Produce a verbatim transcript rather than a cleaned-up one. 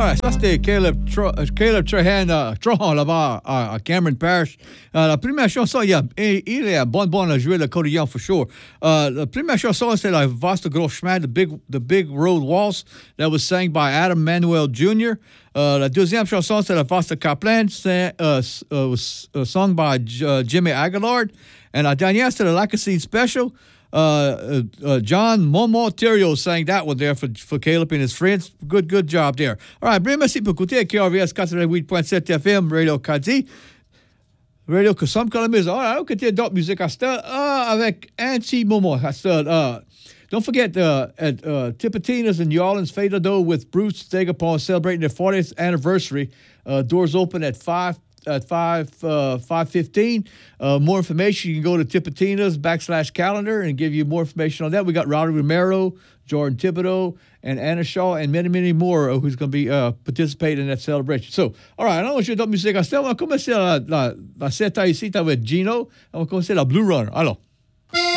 right, ça c'était Caleb, Tro- euh, Caleb Trahan, euh, Trahan là-bas à, à Cameron Parish. Euh, la première chanson, il, y a, il, il est bon bon à jouer le codillon for sure. Euh, la première chanson, c'est la Vaste Gros Chemin, the big, the big Road Waltz, that was sang by Adam Manuel Junior Euh, la deuxième chanson, c'est la Vaste Kaplan, c'est uh, uh, was, uh, sung by uh, Jimmy Aguilar. And la dernière, c'est la Lacazette Special. Uh, uh, uh, John Momo Terrio sang that one there for, for Caleb and his friends. Good, good job there. All right, bien merci pour écouter K R V S quatre-vingt-huit point sept F M, Radio Kadi. Radio Kusum Columbus. All right, on continue d'autres musiques à cette heure uh, avec Anti-Momo à cette heure. Uh, don't forget uh, at uh, Tipitina's in New Orleans, Fado with Bruce Stegapon celebrating their fortieth anniversary. Uh, doors open at five at five uh, five fifteen. Uh, more information, you can go to Tipitina's backslash calendar and give you more information on that. We got Rowdy Romero, Jordan Thibodeau, and Anna Shaw, and many, many more uh, who's going to be uh, participating in that celebration. So, all right, I know je donne musique. On va commencer la, la, la set ici avec Gino. On va commencer la Blue Runner. Alors.